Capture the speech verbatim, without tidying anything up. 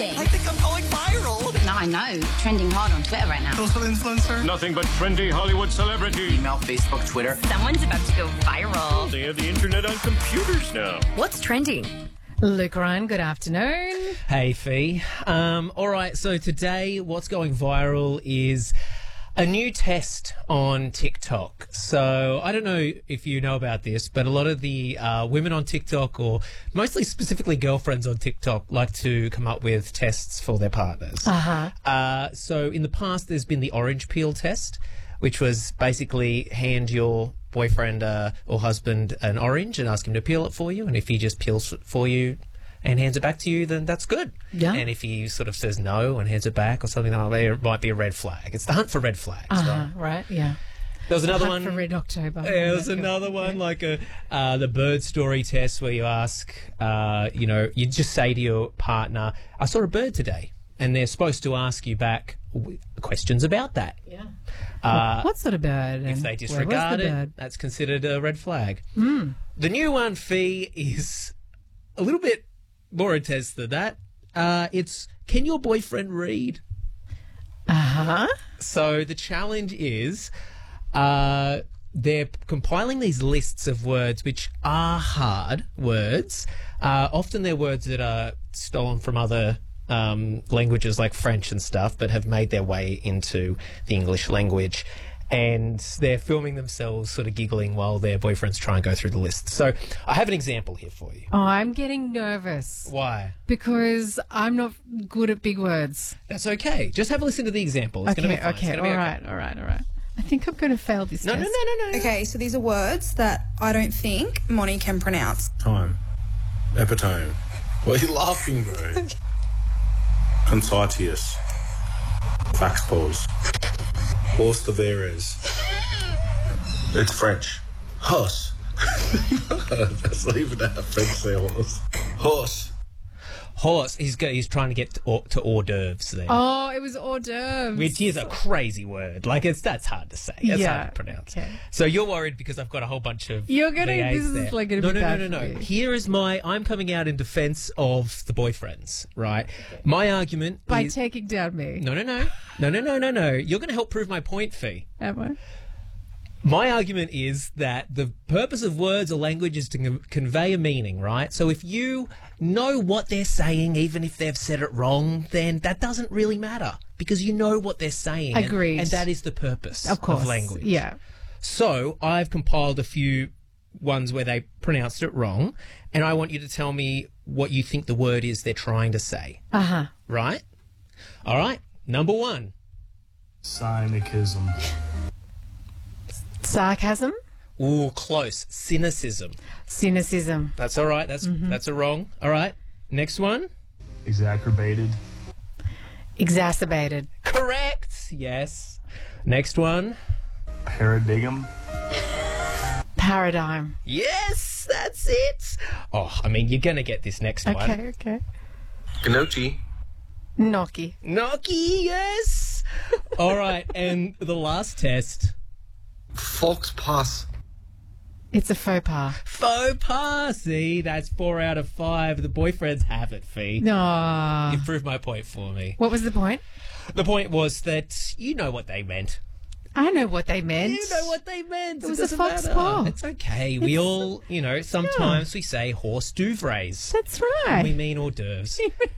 trending. I think I'm going viral. No, I know. Trending hard on Twitter right now. Social influencer. Nothing but trendy Hollywood celebrity. Email, Facebook, Twitter. Someone's about to go viral. They have the internet on computers now. What's trending? Luke Ryan, good afternoon. Hey, Fee. Um, all right, so today what's going viral is a new test on TikTok. So I don't know if you know about this, but a lot of the uh, women on TikTok, or mostly specifically girlfriends on TikTok, like to come up with tests for their partners. Uh-huh. Uh, so in the past, there's been the orange peel test, which was basically hand your boyfriend uh, or husband an orange and ask him to peel it for you. And if he just peels it for you and hands it back to you, then that's good. Yeah. And if he sort of says no and hands it back or something like that, it might be a red flag. It's the hunt for red flags, Uh-huh, right? right, yeah. There was another Hunt one. for Red October. Yeah, there was another one, like a uh, the bird story test, where you ask, uh, you know, you just say to your partner, "I saw a bird today," and they're supposed to ask you back w- questions about that. Yeah. Uh, What sort of bird? if and they where was disregard the it, bird? that's considered a red flag. Mm. The new one, Fee, is a little bit more intense than that. Uh, it's, can your boyfriend read? Uh-huh. So the challenge is uh, they're compiling these lists of words which are hard words. Uh, often they're words that are stolen from other um, languages like French and stuff, but have made their way into the English language. And they're filming themselves sort of giggling while their boyfriends try and go through the list. So I have an example here for you. Oh, I'm getting nervous Why? because I'm not good at big words. That's okay. Just have a listen to the example. It's okay, going to be fine. It's okay, gonna all be right, all right, all right. I think I'm going to fail this No, no, test. no, no, no. Okay, so these are words that I don't think Moni can pronounce. Time. Epitome. What are you laughing, bro? Concitius. Fax pause. Horse de Veres. It's French. Horse. That's not even how French say horse. Horse. Horse. He's go, he's trying to get to, hors- to hors d'oeuvres there, Oh, it was hors d'oeuvres. which is a crazy word. Like it's that's hard to say. That's Yeah, hard to pronounce. okay. So you're worried because I've got a whole bunch of You're gonna- V As this is, there. like, gonna no, be no, bad no, no, for no. you. Here is my. I'm coming out in defence of the boyfriends. Right. My argument By is taking down me. no, no, no, no, no, no, no, no. You're going to help prove my point, Fee. Am I? My argument is that the purpose of words or language is to con- convey a meaning, right? So if you know what they're saying, even if they've said it wrong, then that doesn't really matter because you know what they're saying. and- Agreed. And, that is the purpose Of course. language. Yeah. So I've compiled a few ones where they pronounced it wrong, and I want you to tell me what you think the word is they're trying to say, Uh-huh. right? All right. Number one. Cynicism. Sarcasm. Ooh, close. Cynicism. Cynicism. That's all right. That's that's a wrong. All right. Next one. Exacerbated. Exacerbated. Correct. Yes. Next one. Paradigm. Paradigm. Yes, that's it. Oh, I mean, you're gonna get this next one. Okay, okay. Gnocchi. Gnocchi. Gnocchi. Yes. All right. And the last test. Fox pass. It's a faux pas. Faux pas. See, that's four out of five. The boyfriends have it, Fee. No. You proved my point for me. What was the point? The point was that you know what they meant. I know what they meant. You know what they meant. It was a doesn't fox matter. paw. It's okay. We all, you know, sometimes we say horse d'oeuvres. That's right. We mean hors d'oeuvres.